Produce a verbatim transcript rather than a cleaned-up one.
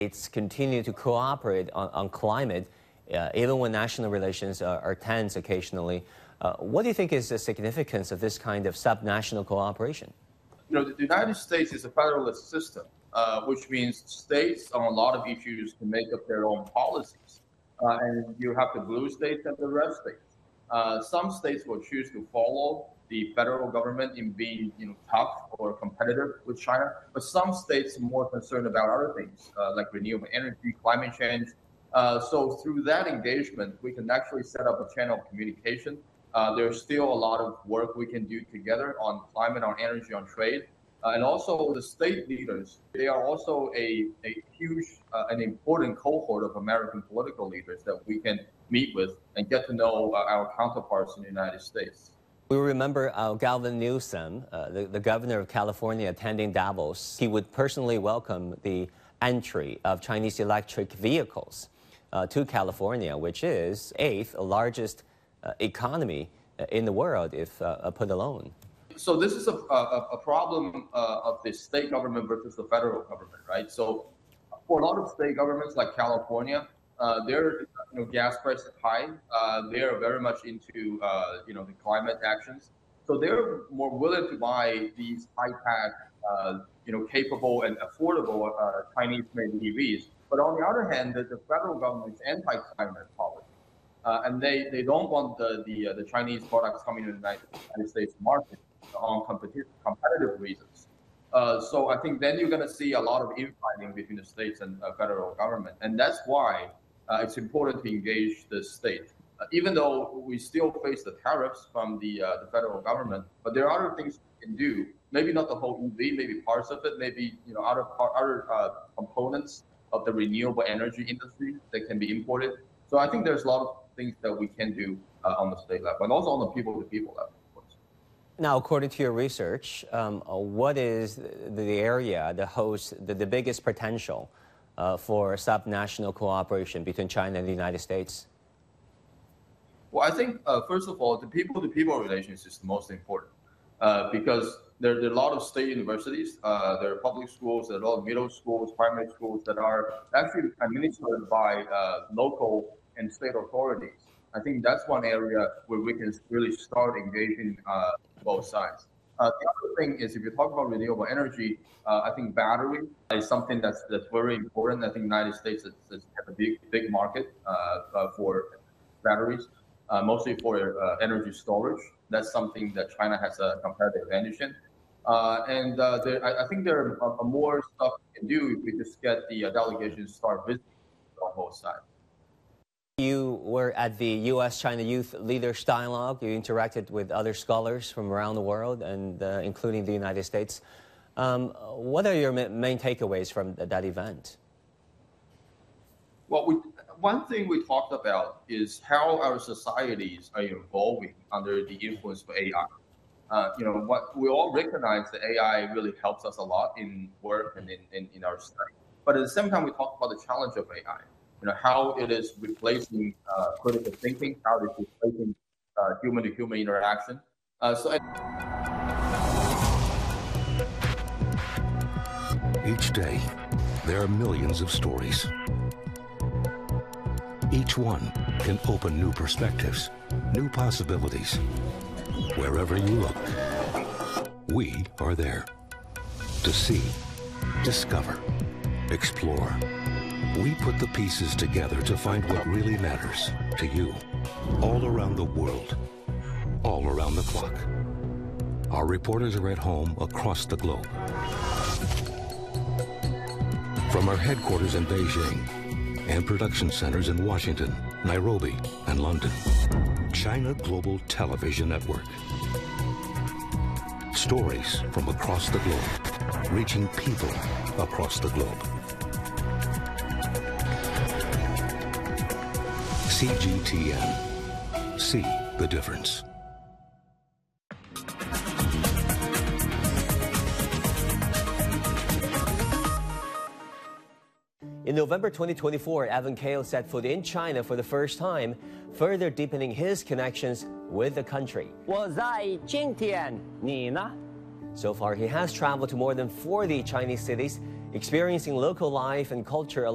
States continue to cooperate on, on climate, uh, even when national relations are, are tense occasionally. Uh, what do you think is the significance of this kind of subnational cooperation? You know, the United States is a federalist system, uh, which means states on a lot of issues can make up their own policies. Uh, and you have the blue states and the red states. Uh, some states will choose to follow the federal government in being, you know, tough or competitive with China, but some states are more concerned about other things, uh, like renewable energy, climate change. Uh, so through that engagement, we can actually set up a channel of communication. Uh, there's still a lot of work we can do together on climate, on energy, on trade. Uh, and also the state leaders, they are also a, a huge, uh, an important cohort of American political leaders that we can meet with and get to know uh, our counterparts in the United States. We remember uh, Gavin Newsom, uh, the, the governor of California, attending Davos. He would personally welcome the entry of Chinese electric vehicles uh, to California, which is eighth largest uh, economy in the world, if uh, put alone. So this is a, a, a problem uh, of the state government versus the federal government, right? So for a lot of state governments like California, uh, their you know, gas price is high. Uh, they are very much into uh, you know the climate actions. So they're more willing to buy these high-tech, uh, you know, capable and affordable uh, Chinese-made E Vs. But on the other hand, the, the federal government is anti-climate policy. Uh, and they, they don't want the the, uh, the Chinese products coming to the United, United States market on competitive competitive reasons. Uh, so I think then you're going to see a lot of infighting between the states and uh, federal government, and that's why uh, it's important to engage the state. Uh, even though we still face the tariffs from the uh, the federal government, but there are other things we can do. Maybe not the whole E V, maybe parts of it, maybe you know other other uh, components of the renewable energy industry that can be imported. So I think there's a lot of things that we can do uh, on the state level, and also on the people-to-people level, of course. Now, according to your research, um, what is the area that holds the, the biggest potential uh, for subnational cooperation between China and the United States? Well, I think, uh, first of all, the people-to-people relations is the most important uh, because there, there are a lot of state universities, uh, there are public schools, there are a lot of middle schools, primary schools that are actually administered by uh, local and state authorities. I think that's one area where we can really start engaging uh, both sides. Uh, the other thing is, if you talk about renewable energy, uh, I think battery is something that's that's very important. I think the United States has, has a big big market uh, uh, for batteries, uh, mostly for uh, energy storage. That's something that China has a competitive advantage in. Uh, and uh, there, I, I think there are uh, more stuff we can do if we just get the uh, delegations start visiting on both sides. You were at the U S China Youth Leaders Dialogue. You interacted with other scholars from around the world, and uh, including the United States. Um, what are your main takeaways from that event? Well, we, one thing we talked about is how our societies are evolving under the influence of A I. Uh, you know, what we all recognize that A I really helps us a lot in work and in, in, in our study. But at the same time, we talk about the challenge of A I. You know, how it is replacing uh, critical thinking, how it is replacing uh, human-to-human interaction. Uh, so each day, there are millions of stories. Each one can open new perspectives, new possibilities. Wherever you look, we are there to see, discover, explore. We put the pieces together to find what really matters to you, all around the world, all around the clock. Our reporters are at home across the globe. From our headquarters in Beijing and production centers in Washington, Nairobi, and London, China Global Television Network. Stories from across the globe, reaching people across the globe. C G T N. See the difference. In November twenty twenty-four, Evan Kale set foot in China for the first time, further deepening his connections with the country. 我在今天，你呢? So far, he has traveled to more than forty Chinese cities, experiencing local life and culture